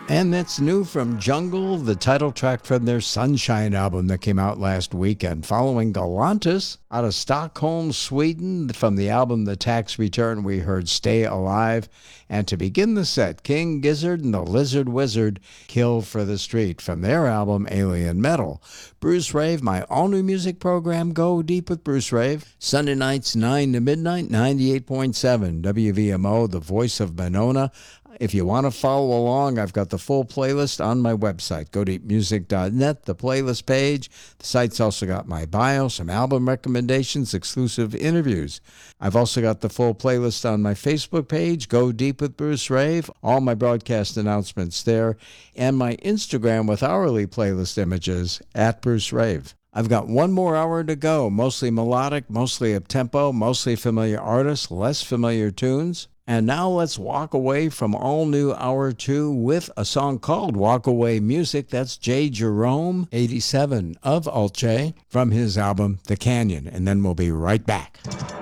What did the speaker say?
And that's new from Jungle, the title track from their Sunshine album that came out last weekend. Following Galantis out of Stockholm, Sweden, from the album The Tax Return, we heard Stay Alive. And to begin the set, King Gizzard and the Lizard Wizard, Kill for the Street, from their album Alien Metal. Bruce Rave, my all-new music program, Go Deep with Bruce Rave. Sunday nights, 9 to midnight, 98.7 WVMO, the voice of Monona. If you want to follow along, I've got the full playlist on my website, godeepmusic.net, the playlist page. The site's also got my bio, some album recommendations, exclusive interviews. I've also got the full playlist on my Facebook page, Go Deep with Bruce Rave, all my broadcast announcements there, and my Instagram with hourly playlist images, @BruceRave. I've got one more hour to go, mostly melodic, mostly up-tempo, mostly familiar artists, less familiar tunes. And now let's walk away from all new Hour 2 with a song called Walk Away Music. That's Jay Jerome, 87 of Ulche, from his album The Canyon. And then we'll be right back.